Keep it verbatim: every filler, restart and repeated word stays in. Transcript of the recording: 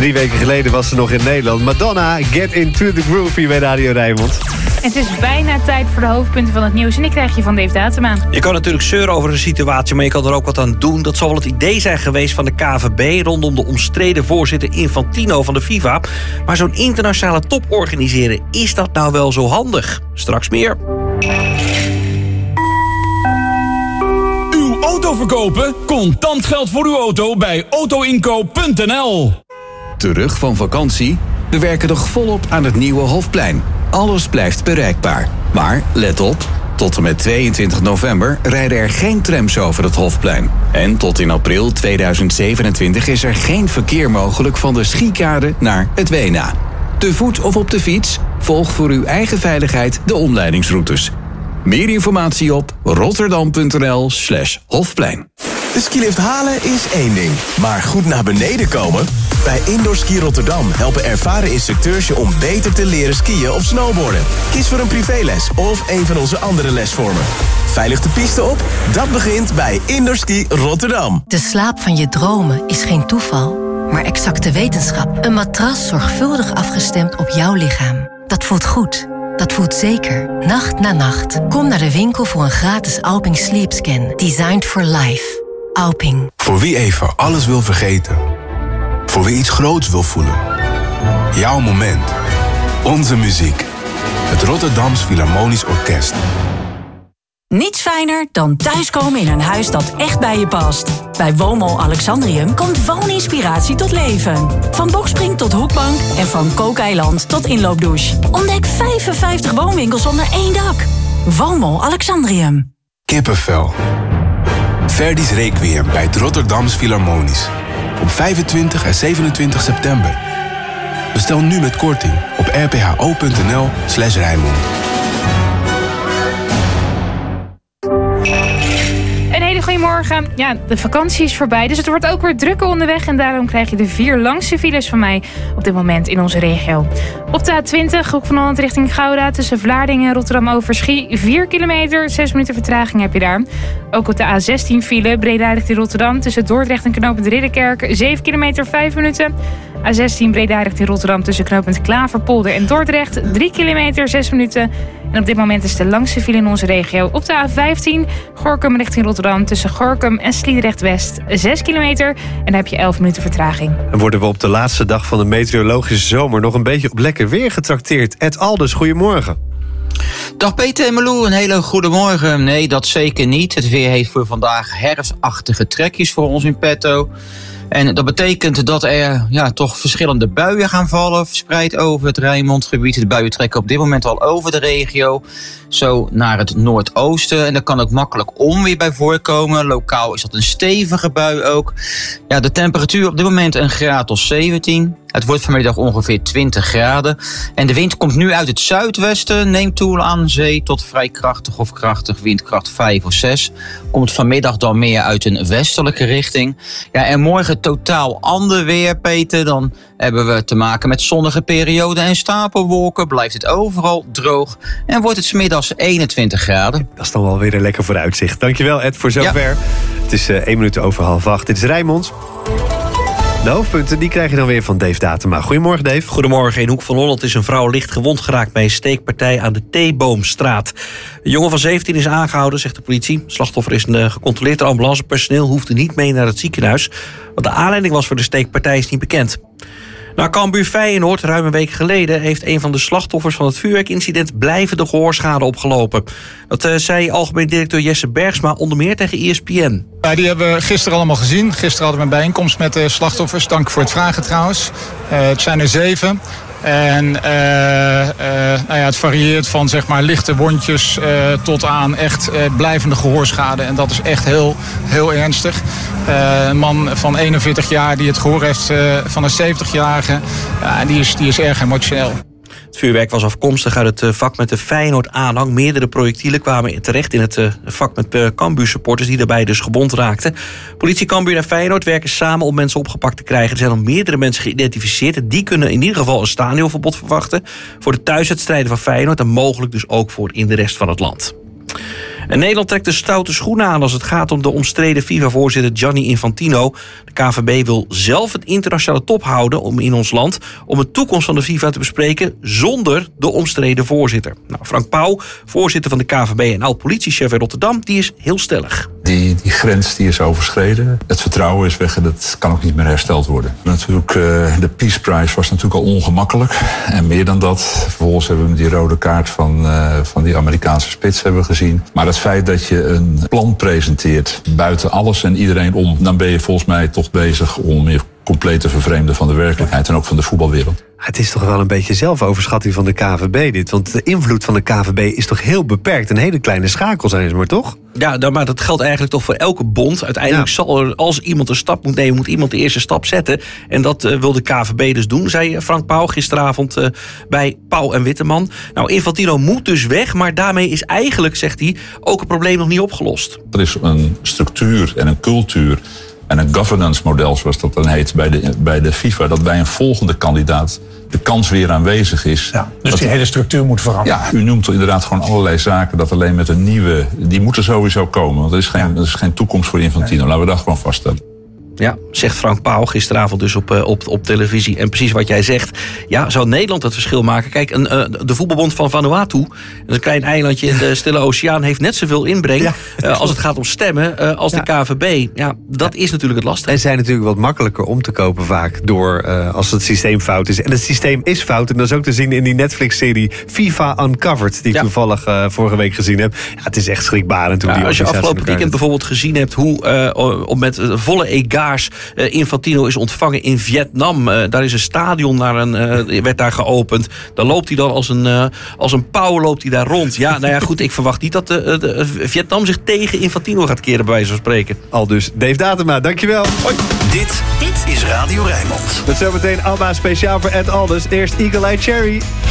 Drie weken geleden was ze nog in Nederland. Madonna, Get Into The Groove hier bij Radio Rijnmond. Het is bijna tijd voor de hoofdpunten van het nieuws. En ik krijg je van Dave Datema. Je kan natuurlijk zeuren over de situatie, maar je kan er ook wat aan doen. Dat zal wel het idee zijn geweest van de K V B... rondom de omstreden voorzitter Infantino van de FIFA. Maar zo'n internationale top organiseren, is dat nou wel zo handig? Straks meer. Uw auto verkopen? Contant geld voor uw auto bij autoinkoop punt n l. Terug van vakantie? We werken nog volop aan het nieuwe Hofplein. Alles blijft bereikbaar. Maar let op, tot en met tweeëntwintig november rijden er geen trams over het Hofplein. En tot in april tweeduizend zevenentwintig is er geen verkeer mogelijk van de Schiekade naar het Weena. Te voet of op de fiets? Volg voor uw eigen veiligheid de omleidingsroutes. Meer informatie op rotterdam punt n l slash Hofplein. De skilift halen is één ding, maar goed naar beneden komen? Bij Indoor Ski Rotterdam helpen ervaren instructeurs je om beter te leren skiën of snowboarden. Kies voor een privéles of een van onze andere lesvormen. Veilig de piste op? Dat begint bij Indoor Ski Rotterdam. De slaap van je dromen is geen toeval, maar exacte wetenschap. Een matras zorgvuldig afgestemd op jouw lichaam. Dat voelt goed. Dat voelt zeker. Nacht na nacht. Kom naar de winkel voor een gratis Alping Sleep Scan. Designed for life. Alping. Voor wie even alles wil vergeten. Voor wie iets groots wil voelen. Jouw moment. Onze muziek. Het Rotterdams Philharmonisch Orkest. Niets fijner dan thuiskomen in een huis dat echt bij je past. Bij Woonmol Alexandrium komt wooninspiratie tot leven. Van bokspring tot hoekbank en van kookeiland tot inloopdouche. Ontdek vijfenvijftig woonwinkels onder één dak. Woonmol Alexandrium. Kippenvel. Verdi's Requiem bij het Rotterdams Philharmonisch. Op vijfentwintig en zevenentwintig september. Bestel nu met korting op r p h o punt n l slash Rijnmond. Goedemorgen. Ja, de vakantie is voorbij, dus het wordt ook weer drukker onderweg. En daarom krijg je de vier langste files van mij op dit moment in onze regio. Op de A twintig, Hoek van Holland richting Gouda, tussen Vlaardingen en Rotterdam-Overschie. vier kilometer, zes minuten vertraging heb je daar. Ook op de A zestien file, Breda richting Rotterdam, tussen Dordrecht en knooppunt Ridderkerk. zeven kilometer, vijf minuten. A zestien Breda richting Rotterdam, tussen knooppunt Klaverpolder en Dordrecht. drie kilometer, zes minuten. En op dit moment is de langste file in onze regio op de A vijftien, Gorinchem richting Rotterdam, tussen Gorinchem en Sliedrecht-West. zes kilometer en dan heb je elf minuten vertraging. En worden we op de laatste dag van de meteorologische zomer nog een beetje op lekker weer getrakteerd. Ed Alders, goedemorgen. Dag Peter en Malou, een hele goede morgen. Nee, dat zeker niet. Het weer heeft voor vandaag herfstachtige trekjes voor ons in petto. En dat betekent dat er ja, toch verschillende buien gaan vallen, verspreid over het Rijnmondgebied. De buien trekken op dit moment al over de regio, zo naar het noordoosten. En daar kan ook makkelijk onweer bij voorkomen. Lokaal is dat een stevige bui ook. Ja, de temperatuur op dit moment een graad of zeventien. Het wordt vanmiddag ongeveer twintig graden. En de wind komt nu uit het zuidwesten, neemt toe aan zee tot vrij krachtig of krachtig, windkracht vijf of zes. Komt vanmiddag dan meer uit een westelijke richting. Ja, en morgen totaal ander weer, Peter. Dan hebben we te maken met zonnige perioden en stapelwolken. Blijft het overal droog en wordt het 's middags eenentwintig graden. Dat is dan wel weer een lekker vooruitzicht. Dankjewel Ed voor zover. Ja. Het is uh, één minuut over half acht. Dit is Rijnmond. De hoofdpunten die krijg je dan weer van Dave Datema. Goedemorgen Dave. Goedemorgen. In Hoek van Holland is een vrouw licht gewond geraakt bij een steekpartij aan de Theeboomstraat. Een jongen van zeventien is aangehouden, zegt de politie. Slachtoffer is uh, gecontroleerd door ambulancepersoneel, hoefde niet mee naar het ziekenhuis. Wat de aanleiding was voor de steekpartij is niet bekend. Na Cambuur Feyenoord, ruim een week geleden, heeft een van de slachtoffers van het vuurwerkincident blijvende gehoorschade opgelopen. Dat uh, zei algemeen directeur Jesse Bergsma onder meer tegen E S P N. Ja, die hebben we gisteren allemaal gezien. Gisteren hadden we een bijeenkomst met de slachtoffers. Dank voor het vragen trouwens. Uh, het zijn er zeven. En uh, uh, nou ja, het varieert van zeg maar lichte wondjes uh, tot aan echt uh, blijvende gehoorschade. En dat is echt heel, heel ernstig. Uh, een man van eenenveertig jaar die het gehoor heeft uh, van een zeventigjarige. Uh, die, is, die is erg emotioneel. Het vuurwerk was afkomstig uit het vak met de Feyenoord-aanhang. Meerdere projectielen kwamen terecht in het vak met Cambuur-supporters die daarbij dus gewond raakten. Politie Cambuur en Feyenoord werken samen om mensen opgepakt te krijgen. Er zijn al meerdere mensen geïdentificeerd. En die kunnen in ieder geval een stadionverbod verwachten voor de thuiswedstrijden van Feyenoord en mogelijk dus ook voor in de rest van het land. En Nederland trekt de stoute schoenen aan als het gaat om de omstreden FIFA-voorzitter Gianni Infantino. De K V B wil zelf een internationale top houden om in ons land om de toekomst van de FIFA te bespreken zonder de omstreden voorzitter. Nou, Frank Pauw, voorzitter van de K V B en oud-politiechef in Rotterdam, die is heel stellig. Die, die grens die is overschreden. Het vertrouwen is weg en dat kan ook niet meer hersteld worden. Natuurlijk, uh, de Peace Prize was natuurlijk al ongemakkelijk. En meer dan dat. Vervolgens hebben we die rode kaart van, uh, van die Amerikaanse spits hebben gezien. Maar het feit dat je een plan presenteert buiten alles en iedereen om, dan ben je volgens mij toch bezig om je compleet te vervreemden van de werkelijkheid en ook van de voetbalwereld. Het is toch wel een beetje zelfoverschatting van de K V B dit. Want de invloed van de K V B is toch heel beperkt. Een hele kleine schakel zijn ze maar, toch? Ja, maar dat geldt eigenlijk toch voor elke bond. Uiteindelijk ja. zal er, als iemand een stap moet nemen, moet iemand de eerste stap zetten. En dat uh, wil de K V B dus doen, zei Frank Pauw gisteravond uh, bij Pauw en Witteman. Nou, Infantino moet dus weg, maar daarmee is eigenlijk, zegt hij, ook het probleem nog niet opgelost. Er is een structuur en een cultuur en een governance model, zoals dat dan heet, bij de, bij de FIFA, dat bij een volgende kandidaat de kans weer aanwezig is. Ja, dus dat, die hele structuur moet veranderen. Ja, u noemt inderdaad gewoon allerlei zaken dat alleen met een nieuwe, die moeten sowieso komen. Want er is geen, ja. er is geen toekomst voor Infantino. Nee. Laten we dat gewoon vaststellen. Ja, zegt Frank Pauw gisteravond dus op, uh, op, op televisie. En precies wat jij zegt. Ja, zou Nederland het verschil maken? Kijk, een, uh, de voetbalbond van Vanuatu, een klein eilandje in de Stille Oceaan, heeft net zoveel inbreng ja, uh, als het gaat om stemmen uh, als ja. de K V B. Ja, dat ja. is natuurlijk het lastige. En zijn natuurlijk wat makkelijker om te kopen vaak door uh, als het systeem fout is. En het systeem is fout. En dat is ook te zien in die Netflix-serie FIFA Uncovered, die ik ja. toevallig uh, vorige week gezien heb. Ja, het is echt schrikbarend. Hoe ja, die als je afgelopen weekend heeft. bijvoorbeeld gezien hebt hoe uh, met uh, volle egaars Uh, Infantino is ontvangen in Vietnam. Uh, daar is een stadion naar een, uh, werd daar geopend. Dan loopt hij dan als een, uh, als een pauw loopt hij daar rond. Ja, nou ja, goed, ik verwacht niet dat de, de, de Vietnam zich tegen Infantino gaat keren, bij wijze van spreken. Al dus Dave Datema, dankjewel. Hoi. Dit, dit is Radio Rijnmond. Met zometeen Alma speciaal voor Ed Alders. Eerst Eagle Eye Cherry.